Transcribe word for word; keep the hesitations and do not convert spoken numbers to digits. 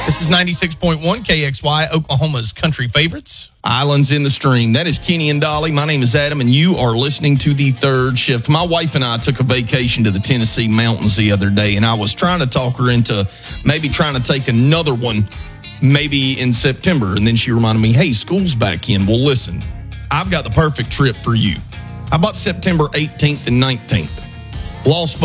This is ninety-six point one K X Y, Oklahoma's country favorites. Islands in the Stream. That is Kenny and Dolly. My name is Adam, and you are listening to The Third Shift. My wife and I took a vacation to the Tennessee mountains the other day, and I was trying to talk her into maybe trying to take another one maybe in September. And then she reminded me, hey, school's back in. Well, listen, I've got the perfect trip for you. How about September eighteenth and nineteenth? Las